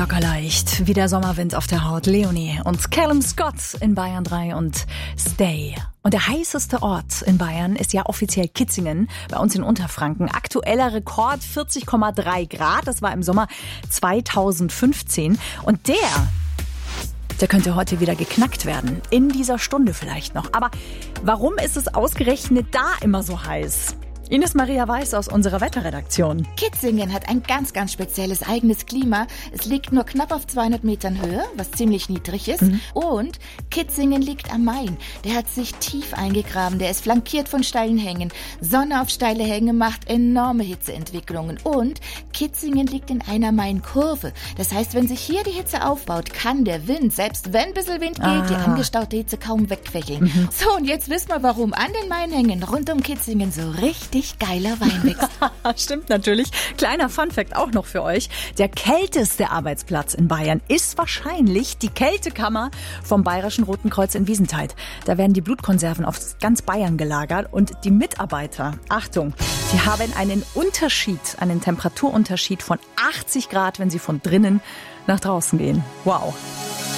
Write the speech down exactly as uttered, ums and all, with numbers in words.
Locker leicht, wie der Sommerwind auf der Haut. Leonie und Callum Scott in Bayern drei und Stay. Und der heißeste Ort in Bayern ist ja offiziell Kitzingen, bei uns in Unterfranken. Aktueller Rekord vierzig Komma drei Grad, das war im Sommer zweitausendfünfzehn. Und der, der könnte heute wieder geknackt werden. In dieser Stunde vielleicht noch. Aber warum ist es ausgerechnet da immer so heiß? Ines Maria Weiß aus unserer Wetterredaktion. Kitzingen hat ein ganz, ganz spezielles eigenes Klima. Es liegt nur knapp auf zweihundert Metern Höhe, was ziemlich niedrig ist. Mhm. Und Kitzingen liegt am Main. Der hat sich tief eingegraben. Der ist flankiert von steilen Hängen. Sonne auf steile Hänge macht enorme Hitzeentwicklungen. Und Kitzingen liegt in einer Mainkurve. Das heißt, wenn sich hier die Hitze aufbaut, kann der Wind, selbst wenn ein bisschen Wind geht, ah. die angestaute Hitze kaum wegquecheln. Mhm. So, und jetzt wissen wir, warum an den Mainhängen rund um Kitzingen so richtig geiler Wein wächst. Stimmt natürlich. Kleiner Funfact auch noch für euch. Der kälteste Arbeitsplatz in Bayern ist wahrscheinlich die Kältekammer vom Bayerischen Roten Kreuz in Wiesenthal. Da werden die Blutkonserven auf ganz Bayern gelagert und die Mitarbeiter, Achtung, die haben einen Unterschied, einen Temperaturunterschied von achtzig Grad, wenn sie von drinnen nach draußen gehen. Wow.